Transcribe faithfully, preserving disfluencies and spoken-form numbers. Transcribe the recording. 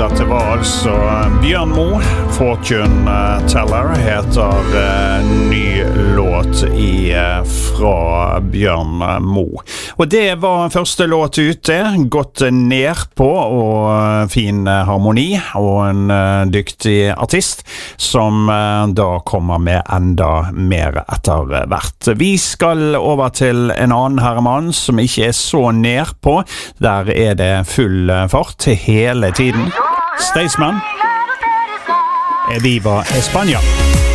Dette var altså Bjørn Mo, Fortune Teller heter uh, ny låt i, uh, fra Bjørn Mo. Og det var første låt ute, gått ned på og uh, fin uh, harmoni og en uh, dyktig artist som uh, da kommer med enda mer etter hvert. Vi skal over til en annen herremann som ikke er så ned på. Der er det full uh, fart hele tiden. Staysman, Viva España.